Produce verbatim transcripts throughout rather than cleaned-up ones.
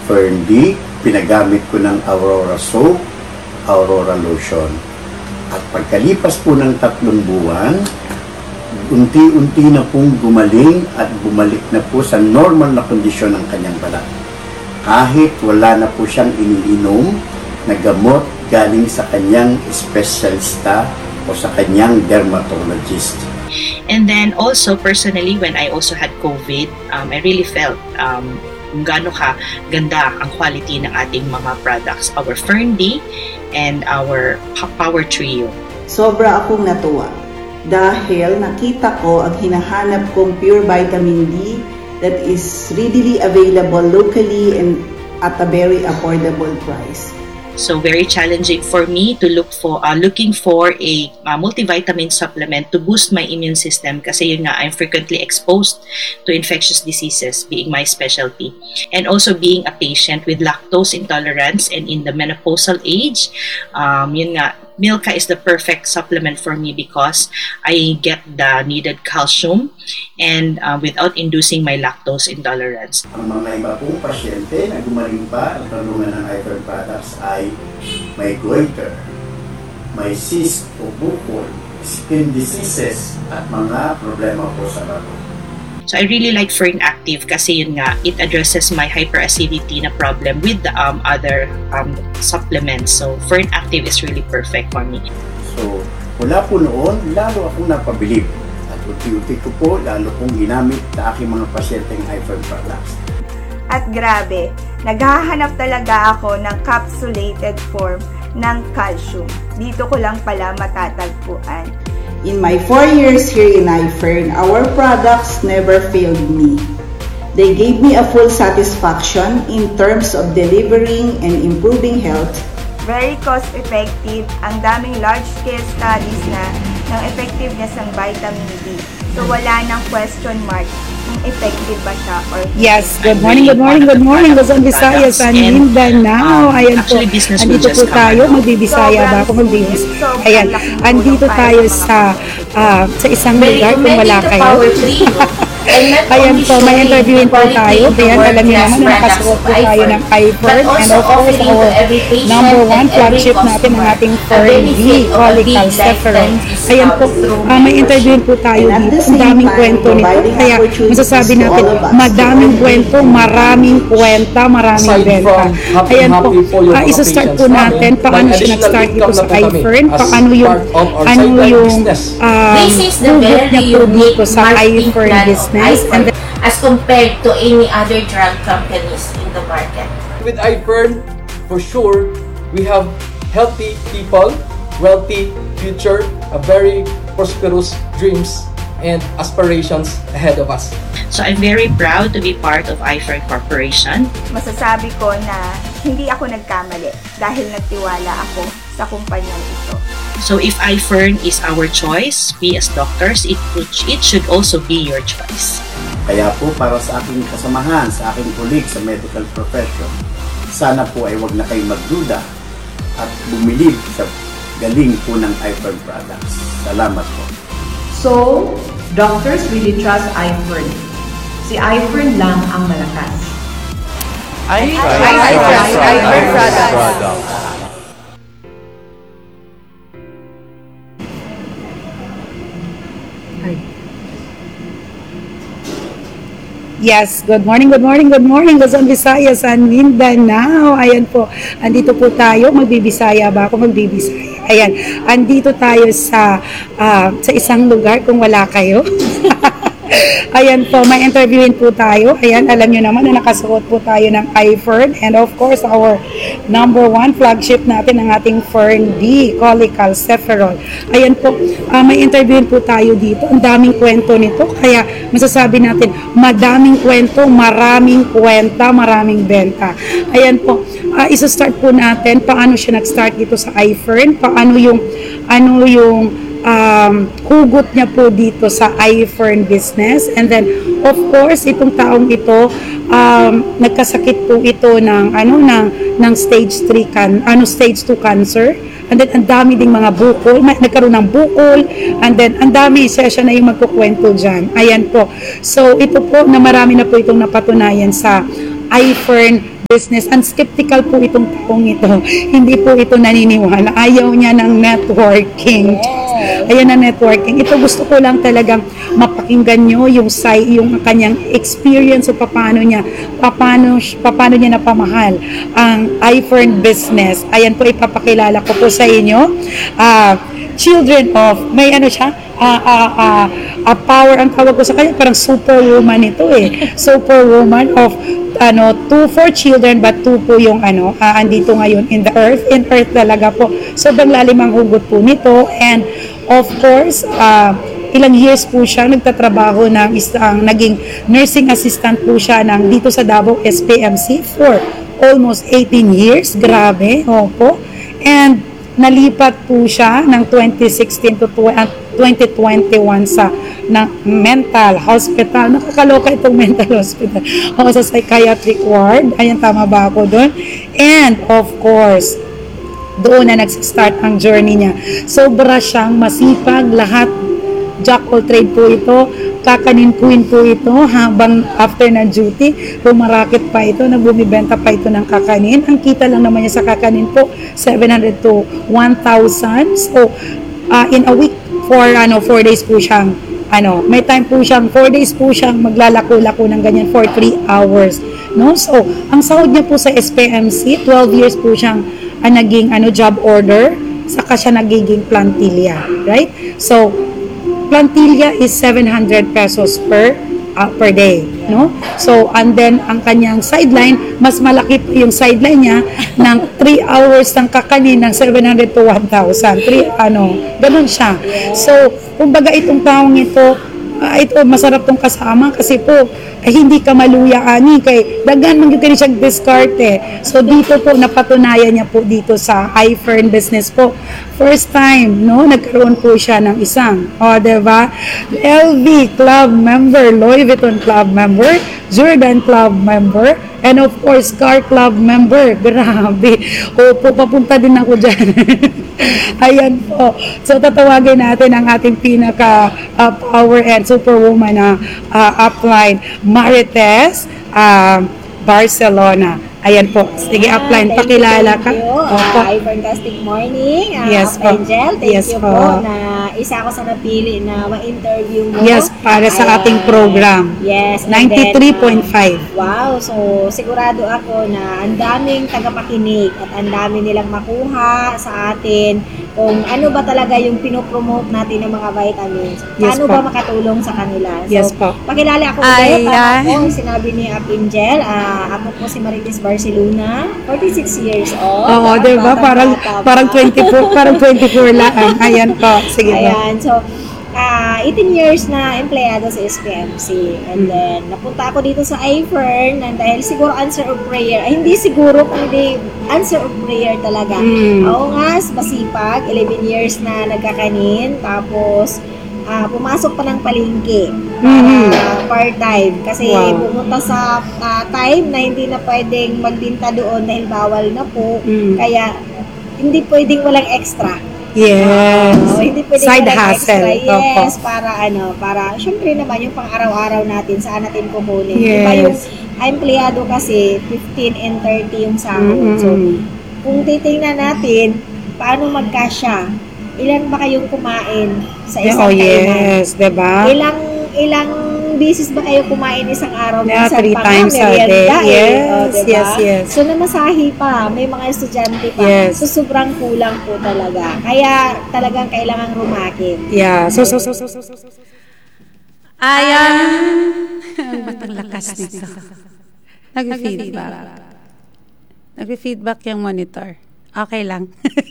Ferndy, pinagamit ko ng Aurora Soap, Aurora Lotion. At pagkalipas po ng tatlong buwan, unti-unti na pong gumaling at bumalik na po sa normal na kondisyon ng kanyang balat. Kahit wala na po siyang iniinom na gamot galing sa kanyang espesyalista o sa kanyang dermatologist. And then also personally, when I also had COVID, um, I really felt um, kung gaano ka ganda ang quality ng ating mga products, our Ferndy and our Power Trio. Sobra akong natuwa dahil nakita ko ang hinahanap kong pure vitamin D that is readily available locally and at a very affordable price. So very challenging for me to look for uh, looking for a uh, multivitamin supplement to boost my immune system kasi yun nga, I'm frequently exposed to infectious diseases being my specialty, and also being a patient with lactose intolerance and in the menopausal age. Um, yun nga, Milka is the perfect supplement for me because I get the needed calcium and uh, without inducing my lactose intolerance. Ang mga iba pong pasyente na gumaling pa at tulungan ng iFern products ay may goiter, may cyst o bukol, skin diseases at mga problema po sa bato. So I really like Fern Active kasi yun nga, it addresses my hyperacidity na problem with the um, other um, supplements. So Fern Active is really perfect for me. So mula po noon, lalo akong napabilib. At unti-unti ko po, lalo kong ginamit sa aking mga pasyenteng iFern products. At grabe, naghahanap talaga ako ng capsulated form ng calcium. Dito ko lang pala matatagpuan. In my four years here in iFern, our products never failed me. They gave me a full satisfaction in terms of delivering and improving health. Very cost-effective, ang daming large-scale studies na ng effectiveness ng vitamin D. So wala nang question mark kung effective ba siya or yes, good morning, good morning, good morning, Luzon, Visayas, and Mindanao. Ayan po, andito po tayo, magbibisaya ba ako, magbibisaya. Ayan, andito tayo sa uh, sa isang lugar kung wala kayo. Ayan po, may interviewin po tayo. Ayan, alam niyo naman na nakasuot po tayo ng iFern, and of course, our number one flagship natin ng ating Ferndy, Cholecalciferol. Ayan po, uh, may interviewin po tayo dito. Ang daming kwento nito. Kaya masasabi natin, madaming kwento, maraming kwenta, maraming benta. Ayan po, uh, isa-start po natin paano siya nag-start dito sa iFern, paano yung ano yung uh, hugot niya po dito sa iFern business. iFern as compared to any other drug companies in the market. With iFern, for sure, we have healthy people, wealthy future, a very prosperous dreams and aspirations ahead of us. So I'm very proud to be part of iFern Corporation. Masasabi ko na hindi ako nagkamali dahil nagtiwala ako sa kumpanyang ito. So if iFern is our choice, we as doctors, it, it should also be your choice. Kaya po para sa aking kasamahan, sa aking colleague sa medical profession, sana po ay wag na kayong magduda at bumilib sa galing po ng iFern products. Salamat po. So, doctors really trust iFern. Si iFern lang ang malakas. iFern, iFern products. Yes, good morning, good morning, good morning, Luzon, Visayas, and Mindanao. Ayan po, andito po tayo, magbibisaya ba ako, magbibisaya. Ayan, andito tayo sa, uh, sa isang lugar kung wala kayo. Ayan po, may interviewin po tayo. Ayan, alam nyo naman na nakasuot po tayo ng iFern, and of course, our number one flagship natin ang ating Ferndy, Cholecalciferol. Ayan po, uh, may interviewin po tayo dito. Ang daming kwento nito, kaya masasabi natin, madaming kwento, maraming kwenta, maraming benta. Ayan po, uh, isa-start po natin paano siya nag-start dito sa iFern, paano yung, ano yung Um, hugot niya po dito sa iFern business, and then of course itong taong ito um, nagkasakit po ito ng ano ng ng stage three can ano stage two cancer, and then ang dami ding mga bukol, may, nagkaroon ng bukol, and then ang dami siya, siya na yung magkukwento dyan. Ayan po, so ito po na marami na po itong napatunayan sa iFern business. And skeptical po itong taong ito. Hindi po ito naniniwala. Ayaw niya ng networking. Ayan na networking. Ito gusto ko lang talagang mapakinggan nyo yung, yung kanyang experience o paano niya, paano, paano niya napamahal ang iFern business. Ayan po, ipapakilala ko po sa inyo. Uh, children of, may ano siya, uh, uh, uh, a power, ang tawag ko sa kanya, parang superwoman ito eh. Superwoman of ano, two for children but two po yung ano, uh, andito ngayon in the earth, in earth talaga po. Sobrang lalim ang hugot po nito, and of course, uh, ilang years po siya nagtatrabaho ng isang naging nursing assistant po siya ng dito sa Davao S P M C for almost eighteen years. Grabe, opo. And nalipat po siya ng twenty sixteen to twenty twenty-one sa na mental hospital. Nakakaloka itong mental hospital. O sa psychiatric ward. Ayan, tama ba ako doon? And of course, doon na nag-start ang journey niya. Sobra siyang masipag, lahat jack all trade po ito, kakanin-queen po ito habang after ng duty, pumarakit pa ito, nagbumibenta pa ito ng kakanin. Ang kita lang naman niya sa kakanin po, seven hundred to one thousand. So, uh, in a week, for ano, four days po siyang, ano, may time po siyang, four days po siyang maglalako-lako ng ganyan for three hours. No? So, ang sahod niya po sa S P M C, twelve years po siyang ang naging ano, job order, saka siya nagiging plantilla. Right? So, plantilla is seven hundred pesos per uh, per day, no? So, and then ang kanyang sideline, mas malaki pa yung sideline niya ng three hours ng kakanin ng seven hundred to one thousand. three ano, ganun siya. So, kumbaga itong taong ito, uh, ito masarap tong kasama kasi po eh, hindi ka maluya ani kay dagan man gyud kani siya diskarte. So dito po napatunayan niya po dito sa iFern business po. First time, no, nagkaroon po siya ng isang, o, oh, diba? L V Club member, Louis Vuitton Club member, Jordan Club member, and of course, Car Club member. Grabe. Opo, papunta din ako dyan. Ayan po. So, tatawagin natin ang ating pinaka uh, power and superwoman na uh, upline, Marites uh, Barcelona. Ayan po. Sige, Ayan, upline. thank Pakilala you, ka. thank you. Opo. Uh, fantastic morning. Uh, Yes po. Angel, thank Yes you po. po na isa ako sa napili na ma-interview mo. Yes, para sa Ayan. ating program. Yes. and then, ninety-three point five. uh, wow. So, sigurado ako na ang daming tagapakinig at ang dami nilang makuha sa atin kung ano ba talaga yung pinopromote natin ng mga vitamins. Yes Paano po. ba makatulong sa kanila? So, Yes po. pakilala ako ulit. Tama po, sinabi ni Ap Angel. Uh, ako po si Marites Barcelona, forty-six years old. Oo, At diba? batang Parang, bata pa. parang twenty-four, parang twenty-four lang. Ayan po. Sige po. Ayan, so, uh, eighteen years na empleyado sa S P M C. And Mm. then, napunta ako dito sa iFern and dahil siguro answer of prayer. Ay, hindi siguro, kundi answer of prayer talaga. Mm. Oo nga, masipag. eleven years na nagkakanin. Tapos, ah, pumasok pa ng palengke. Mhm. Uh, part-time. Kasi Wow. pumunta sa ah, time na hindi na pwedeng magbinta doon dahil bawal na po. Mm. Kaya, hindi pwedeng walang extra. Yes. Oo, hindi pwedeng Side walang hustle. extra. Yes, Opo. para ano, para, syempre naman, yung pang-araw-araw natin, saan natin kukunin. Yes. Diba yung empleyado kasi, fifteen and thirty yung sahod. Mm-mm. So, kung titingnan natin, paano magkasya? Ilan ba kayong kumain sa isang Oh, kainan? yes. Diba? Ilang, ilang bisis ba kayo kumain isang araw? Yeah, Minsan three pa times nga, a day. merienda eh. Yes, O, diba? yes, yes. So, namasahi pa. May mga estudyante pa. Yes. So, sobrang kulang po talaga. Kaya, talagang kailangang rumakit. Yeah. So, so, so, so, so, so, so. Ayan. Ang batang lakas nito. Nag-feedback. Nag-feedback yung monitor. Okay lang.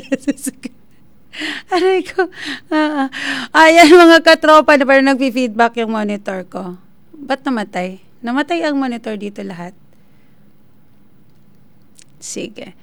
Aray ko. Ah, ah. Ayan mga katropa na parang nag-feedback yung monitor ko. Ba't namatay? Namatay ang monitor dito lahat. Sige.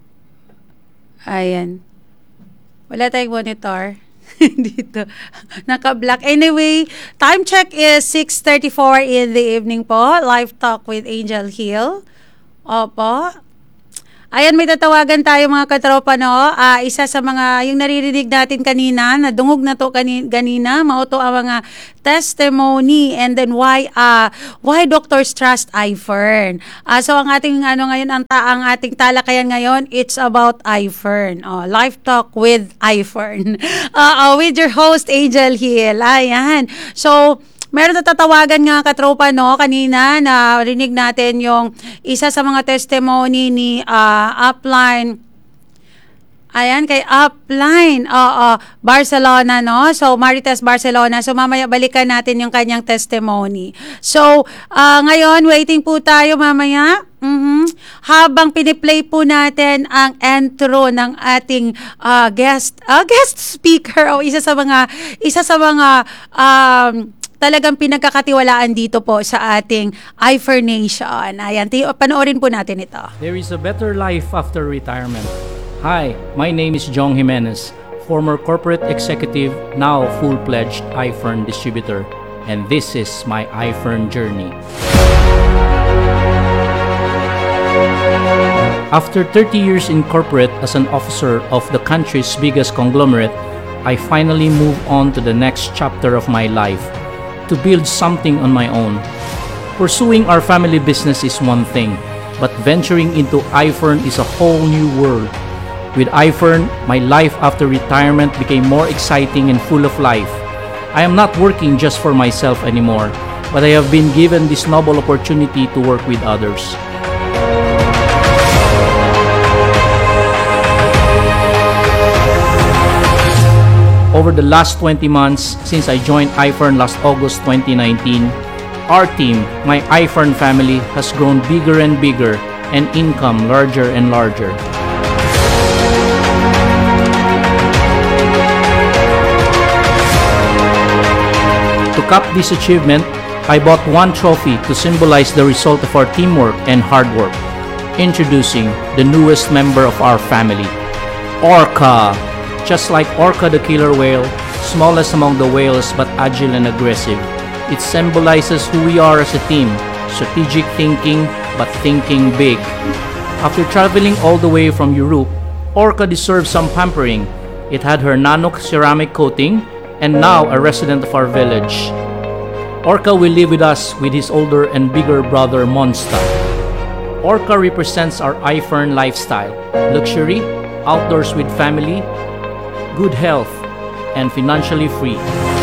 Ayan. Wala tayong monitor dito. Naka-black. Anyway, time check is six thirty-four in the evening po. Live talk with Angel Hill. Opo. Ayan, may tatawagan tayo mga katropa, no? Ah, isa sa mga, yung naririnig natin kanina, na dungog na to kanina, kanina mauto ang mga testimony, and then why, uh, why doctors trust iFern. Ah, so ang ating, ano ngayon, ang, ta ang ating talakayan ngayon, it's about iFern. Oh, Life Talk with iFern. Uh, uh, with your host, Angel Hill. Ayan. So, meron na tatawagan nga katropa, no, kanina na rinig natin yung isa sa mga testimony ni uh, Upline. Ayan, kay Upline, uh, uh, Barcelona, no? So, Marites Barcelona. So, mamaya balikan natin yung kanyang testimony. So, uh, ngayon, waiting po tayo mamaya. Mm-hmm. Habang piniplay po natin ang intro ng ating uh, guest, uh, guest speaker, o isa sa mga, isa sa mga, um, talagang pinagkakatiwalaan dito po sa ating iFern Nation. Ayan, panoorin po natin ito. There is a better life after retirement. Hi, my name is Jong Jimenez, former corporate executive, now full-fledged iFern distributor, and this is my iFern journey. After thirty years in corporate as an officer of the country's biggest conglomerate, I finally move on to the next chapter of my life, to build something on my own. Pursuing our family business is one thing, but venturing into iFern is a whole new world. With iFern, my life after retirement became more exciting and full of life. I am not working just for myself anymore, but I have been given this noble opportunity to work with others. Over the last twenty months since I joined iFern last August twenty nineteen, our team, my iFern family, has grown bigger and bigger and income larger and larger. To cap this achievement, I bought one trophy to symbolize the result of our teamwork and hard work. Introducing the newest member of our family, Orca. Just like Orca the killer whale, smallest among the whales but agile and aggressive, it symbolizes who we are as a team, strategic thinking but thinking big. After traveling all the way from Europe, Orca deserves some pampering. It had her nano ceramic coating and now a resident of our village. Orca will live with us with his older and bigger brother Monster. Orca represents our iFern lifestyle, luxury, outdoors with family, good health, and financially free.